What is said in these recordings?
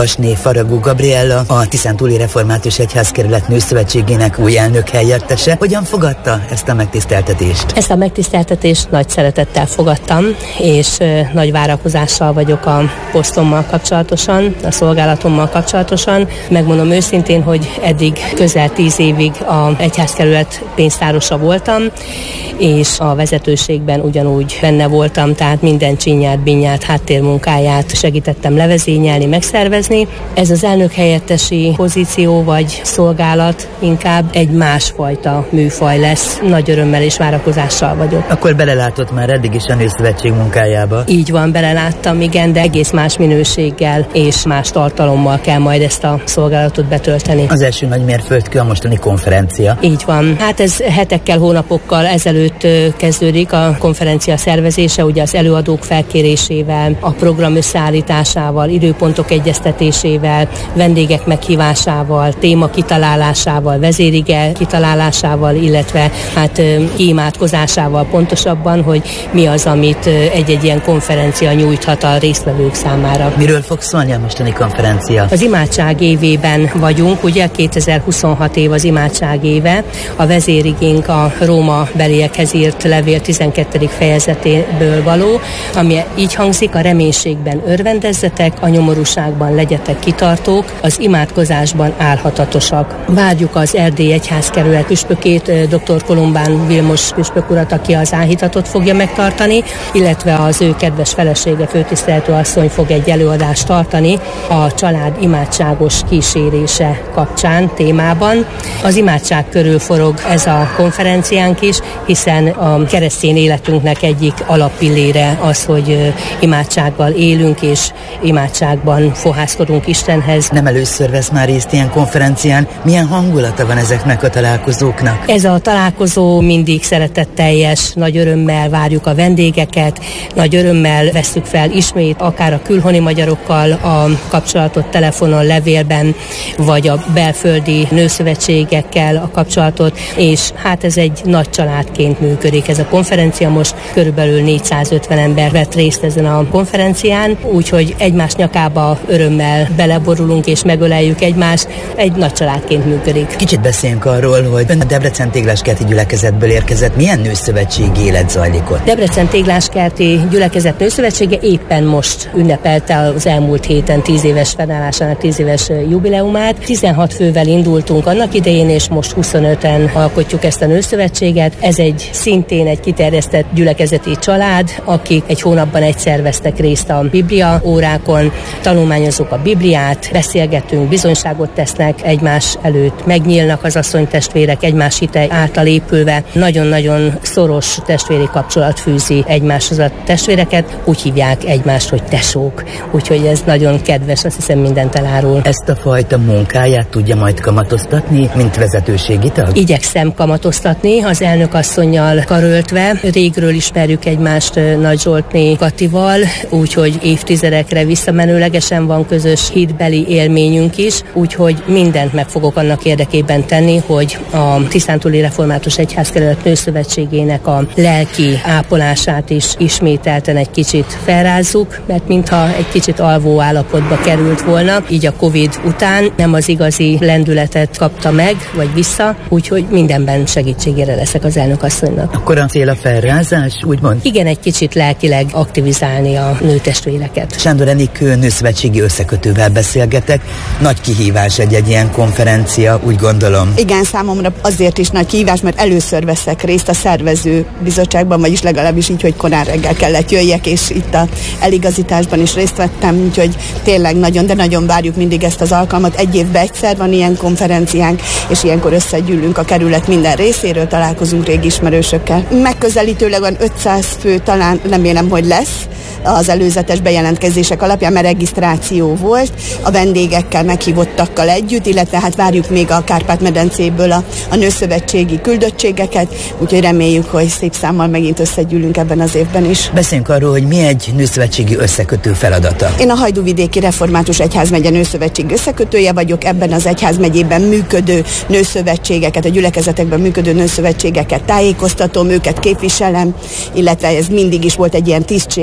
Vasné Faragó Gabriella, a Tiszántúli Református Egyházkerület Nőszövetségének új elnök helyettese. Hogyan fogadta ezt a megtiszteltetést? Ezt a megtiszteltetést nagy szeretettel fogadtam, és nagy várakozással vagyok a posztommal kapcsolatosan, a szolgálatommal kapcsolatosan. Megmondom őszintén, hogy eddig közel 10 évig az egyházkerület pénztárosa voltam, és a vezetőségben ugyanúgy benne voltam, tehát minden csinyát, binyát, háttérmunkáját segítettem levezényelni, megszervezni. Ez az elnök helyettesi pozíció vagy szolgálat inkább egy másfajta műfaj lesz. Nagy örömmel és várakozással vagyok. Akkor belelátott már eddig is a Nőszövetség munkájába? Így van, beleláttam, igen, de egész más minőséggel és más tartalommal kell majd ezt a szolgálatot betölteni. Az első nagy mérföldkő a mostani konferencia. Így van. Hát ez hetekkel, hónapokkal ezelőtt kezdődik a konferencia szervezése, ugye az előadók felkérésével, a program összeállításával, időpontok egyeztetésével, vendégek meghívásával, téma kitalálásával, vezérige kitalálásával, illetve hát kiimádkozásával pontosabban, hogy mi az, amit egy-egy ilyen konferencia nyújthat a résztvevők számára. Miről fog szólni a mostani konferencia? Az imádság évében vagyunk, ugye 2026 év az imádság éve. A vezérigénk a Róma beliekhez írt levél 12. fejezetéből való, ami így hangzik: a reménységben örvendezzetek, a nyomorúságban legyetek kitartók, az imádkozásban állhatatosak. Várjuk az Erdély Egyházkerület püspökét, dr. Kolombán Vilmos püspök urat, aki az áhítatot fogja megtartani, illetve az ő kedves felesége, főtiszteletű asszony fog egy előadást tartani a család imádságos kísérése kapcsán témában. Az imádság körül forog ez a konferenciánk is, hiszen a keresztény életünknek egyik alappillére az, hogy imádsággal élünk, és imádságban fohászkodunk Istenhez. Nem először vesz már részt ilyen konferencián. Milyen hangulata van ezeknek a találkozóknak? Ez a találkozó mindig szeretetteljes, nagy örömmel várjuk a vendégeket, nagy örömmel vesszük fel ismét akár a külhoni magyarokkal a kapcsolatot telefonon, levélben, vagy a belföldi nőszövetségekkel a kapcsolatot, és hát ez egy nagy családként működik ez a konferencia. Most körülbelül 450 ember vett részt ezen a konferencián, úgyhogy egymás nyakába örömmel beleborulunk és megöleljük egymást, egy nagy családként működik. Kicsit beszéljünk arról, hogy ön a Debrecen Tégláskerti Gyülekezetből érkezett. Milyen nőszövetségi élet zajlik ott? Debrecen Tégláskerti Gyülekezet Nőszövetsége éppen most ünnepelte az elmúlt héten 10 éves fennállásának 10 éves jubileumát. 16 fővel indultunk annak idején, és most 25-en alkotjuk ezt a nőszövetséget. Ez szintén egy kiterjesztett gyülekezeti család, akik egy hónapban egyszer vesznek részt a Biblia órákon, tanulmányozzuk a Bibliát, beszélgetünk, bizonyságot tesznek egymás előtt, megnyílnak az asszonytestvérek egymás hite által épülve. Nagyon-nagyon szoros testvéri kapcsolat fűzi egymáshoz a testvéreket, úgy hívják egymást, hogy tesók. Úgyhogy ez nagyon kedves, azt hiszem mindent elárul. Ezt a fajta munkáját tudja majd kamatoztatni, mint vezetőségi tag? Igyekszem kamatoztatni, az elnök asszonnyal karöltve. Régről ismerjük egymást Nagy Zsoltné Katival, úgyhogy évtizedekre visszamenőlegesen van közös hitbeli élményünk is, úgyhogy mindent meg fogok annak érdekében tenni, hogy a Tiszántúli Református Egyházkerület Nőszövetségének a lelki ápolását is ismételten egy kicsit felrázzuk, mert mintha egy kicsit alvó állapotba került volna, így a Covid után nem az igazi lendületet kapta meg, vagy vissza, úgyhogy mindenben segítségére leszek az elnök asszonynak. Akkor a cél a felrázás, úgymond? Igen, egy kicsit lelkileg aktivizálni a nőtestvéreket. Sándor Enikő nőszövetségi összekötővel beszélgetek. Nagy kihívás egy ilyen konferencia, úgy gondolom. Igen, számomra azért is nagy kihívás, mert először veszek részt a szervező bizottságban, vagyis legalábbis így, hogy korán reggel kellett jöjjek, és itt a eligazításban is részt vettem, úgyhogy tényleg nagyon, de nagyon várjuk mindig ezt az alkalmat. Egy évben egyszer van ilyen konferenciánk, és ilyenkor összegyűlünk a kerület minden részéről, találkozunk régi ismerősökkel. Megközelítőleg van 500 fő, talán remélem, hogy lesz az előzetes bejelentkezések alapján, mert regisztráció volt a vendégekkel, meghívottakkal együtt, illetve hát várjuk még a Kárpát-medencéből a nőszövetségi küldöttségeket, úgyhogy reméljük, hogy szép számmal megint összegyűlünk ebben az évben is. Beszéljünk arról, hogy mi egy nőszövetségi összekötő feladata. Én a Hajdúvidéki Református Egyházmegye nőszövetség összekötője vagyok, ebben az egyházmegyében működő nőszövetségeket, a gyülekezetekben működő nőszövetségeket tájékoztatom, őket képviselem, illetve ez mindig is volt egy ilyen tisztség, hogy a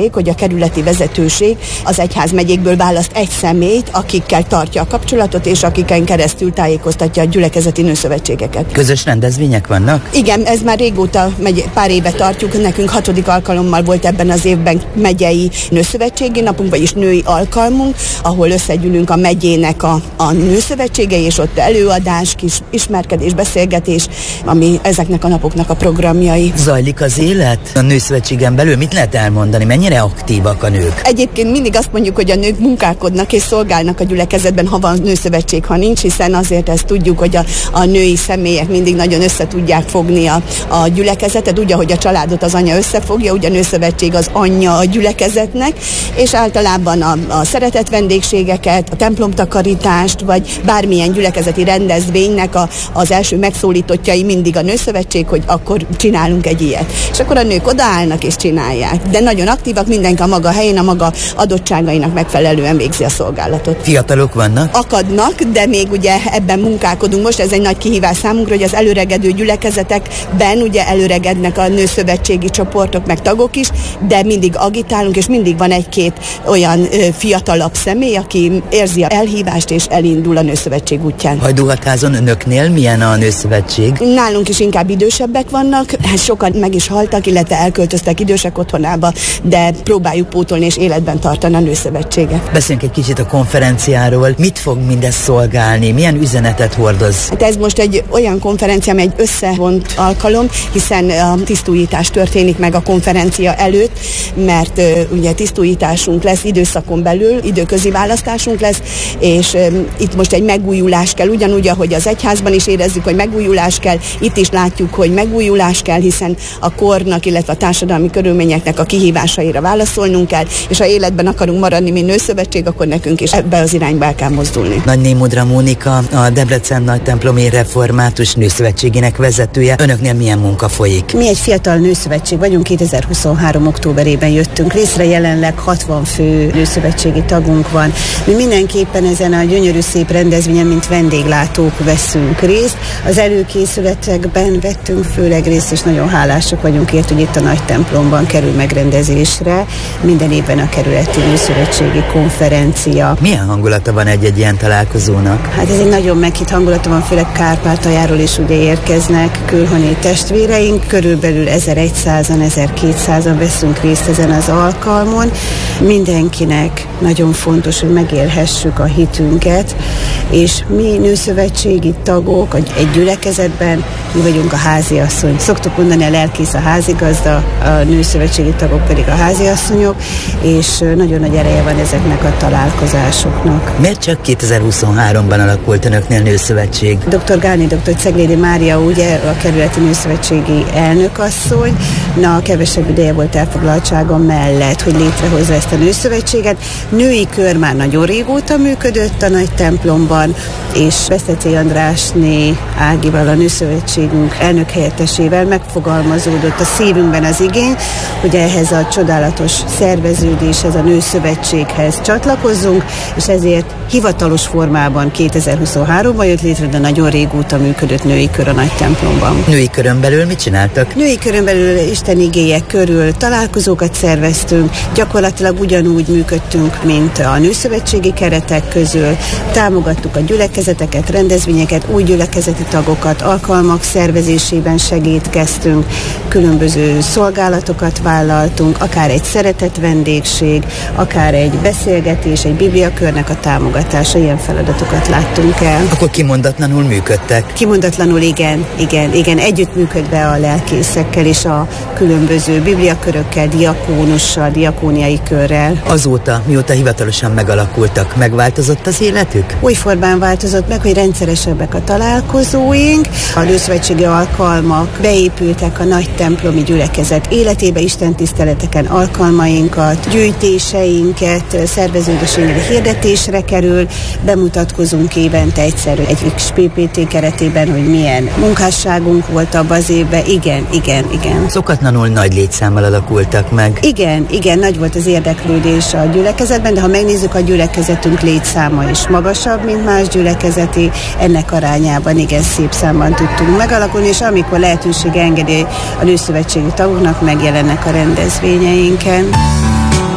kerületi vezetőség az egyházmegyékből választ egy személyt, akikkel tartja a kapcsolatot, és akiken keresztül tájékoztatja a gyülekezeti nőszövetségeket. Közös rendezvények vannak? Igen, ez már régóta pár éve tartjuk, nekünk 6. alkalommal volt ebben az évben megyei nőszövetségi napunk, vagyis női alkalmunk, ahol összegyűlünk a megyének a nőszövetségei, és ott előadás, kis ismerkedés, beszélgetés, ami ezeknek a napoknak a programjai. Zajlik az élet a nőszövetségen belül? Mit lehet elmondani? Mennyire aktívak a nők? Egyébként mindig azt mondjuk, hogy a nők munkálkodnak és szolgálnak a gyülekezetben, ha van nőszövetség, ha nincs, hiszen azért ezt tudjuk, hogy a női személyek mindig nagyon össze tudják fogni a gyülekezetet, úgy, ahogy a családot az anya összefogja, úgy a nőszövetség az anyja a gyülekezetnek, és általában a szeretett vendégségeket, a templomtakarítást, vagy bármilyen gyülekezeti rendezvénynek az első megszólítottjai mindig a nőszövetség, hogy akkor csinálunk egy ilyet. És akkor a nők odaállnak és csinálják. De nagyon aktívak, mindenki a maga helyén, a maga adottságainak megfelelően végzi a szolgálatot. Fiatalok vannak? Akadnak, de még ugye ebben munkálkodunk. Most ez egy nagy kihívás számunkra, hogy az előregedő gyülekezetekben ugye előregednek a nőszövetségi csoportok, meg tagok is, de mindig agitálunk, és mindig van egy-két olyan fiatalabb személy, aki érzi a elhívást, és elindul a nőszövetség útján. Hajdúhatházon önöknél milyen a nőszövetség? Nálunk is inkább idősebbek vannak, sokan meg is haltak, illetve elköltöztek idősek otthonába, de próbáljuk pótolni és életben tartani a nőszövetséget. Beszéljünk egy kicsit a konferenciáról. Mit fog mindez szolgálni? Milyen üzenetet hordoz? Hát ez most egy olyan konferencia, ami egy összevont alkalom, hiszen a tisztújítás történik meg a konferencia előtt, mert ugye tisztújításunk lesz időszakon belül, időközi választásunk lesz, és itt most egy megújulás kell, ugyanúgy, ahogy az egyházban is érezzük, hogy megújulás kell, itt is látjuk, hogy megújulás kell, hiszen a kornak, illetve a társadalmi körülményeknek a kihívásaira válaszolnunk kell, és ha életben akarunk maradni, mint nőszövetség, akkor nekünk is ebbe az irányba el kell mozdulni. Nagynémudra Mónika, a Debrecen Nagytemplomi Református Nőszövetségének vezetője. Önöknél milyen munka folyik? Mi egy fiatal nőszövetség vagyunk, 2023. októberében jöttünk részre, jelenleg 60 fő nőszövetségi tagunk van. Mi mindenképpen ezen a gyönyörű szép rendezvényen, mint vendéglátók veszünk részt. Az előkészületekben vettünk főleg részt, és nagyon hálásak vagyunk ért, hogy itt a nagy templomban kerül megrendezésre minden évben a kerületi nőszövetségi konferencia. Milyen hangulata van egy ilyen találkozónak? Hát ez egy nagyon meghitt hangulata van, főleg Kárpátaljáról is ugye érkeznek külhoni testvéreink, körülbelül 1100-an, 1200-an veszünk részt ezen az alkalmon. Mindenkinek nagyon fontos, hogy megélhessük a hitünket, és mi nőszövetségi tagok egy gyülekezetben, mi vagyunk a háziasszony. Szoktuk mondani, a lelkész a házigazda, a nőszövetségi tagok pedig a háziasszonyok, és nagyon nagy ereje van ezeknek a találkozásoknak. Miért csak 2023-ban alakult önöknél nőszövetség? Dr. Gálné, dr. Ceglédi Mária, ugye a kerületi nőszövetségi elnökasszony, kevesebb ideje volt elfoglaltsága mellett, hogy létrehozza ezt a nőszövetséget. Női kör már nagyon régóta működött a nagy templomban, és Vesztecé Andrásné Ágival, a nőszövetségünk elnök helyettesével megfogalmazódott a szívünkben az igény, hogy ehhez a csodálatos szerveződéshez, a nőszövetséghez csatlakozzunk, és ezért hivatalos formában 2023-ban jött létre, de nagyon régóta működött női kör a nagy templomban. Női körön belül mit csináltak? Női körön belül Isten igéje körül találkozókat szerveztünk, gyakorlatilag ugyanúgy működtünk, mint a nőszövetségi keretek közül, támogattuk a gyülekezeteket, rendezvényeket, új gyülekezeti tagokat, alkalmak szervezésében segítkeztünk, különböző szolgálatokat vállaltunk, akár egy szeretett vendégség, akár egy beszélgetés, egy bibliakörnek a támogatása, ilyen feladatokat láttunk el. Akkor kimondatlanul működtek? Kimondatlanul igen, együttműködve a lelkészekkel és a különböző bibliakörökkel, diakónussal, diakóniai körrel. Azóta, mióta hivatalosan megalakultak, megváltozott az életük? Új formán változott meg, hogy rendszeresebbek a találkozóink, a nőszövetségi alkalmak beépültek a nagy templomi gyülekezet életébe, istentiszteleteken alkalmainkat, gyűjtéseinket, szerveződésünkre hirdetésre kerül, bemutatkozunk évente egyszer egy XPPT keretében, hogy milyen munkásságunk volt abban az évben. Igen. Szokatlanul nagy létszámmal alakultak meg. Igen, nagy volt az érdeklődés a gyülekezetben, de ha megnézzük, a gyülekezetünk létszáma is magasabb, mint más gyülekezeti, ennek arányában igen szép számban tudtunk megalakulni, és amikor lehetőség engedi a nőszövetségi tagoknak, megjelennek a rendezvényeinken.